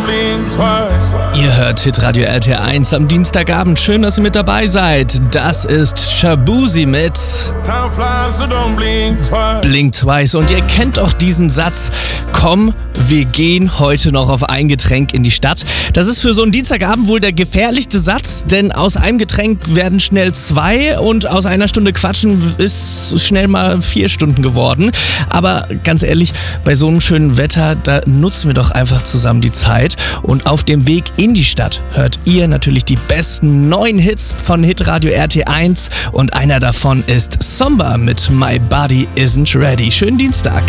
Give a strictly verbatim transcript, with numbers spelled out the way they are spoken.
Ihr hört Hitradio R T eins am Dienstagabend. Schön, dass ihr mit dabei seid. Das ist Shaboozey mit Blink Twice. Und ihr kennt doch diesen Satz: Komm, wir gehen heute noch auf ein Getränk in die Stadt. Das ist für so einen Dienstagabend wohl der gefährlichste Satz, denn aus einem Getränk werden schnell zwei und aus einer Stunde Quatschen ist schnell mal vier Stunden geworden. Aber ganz ehrlich, bei so einem schönen Wetter, da nutzen wir doch einfach zusammen die Zeit. Und auf dem Weg in die Stadt hört ihr natürlich die besten neuen Hits von Hitradio R T eins. Und einer davon ist Somba mit My Body Isn't Ready. Schönen Dienstag.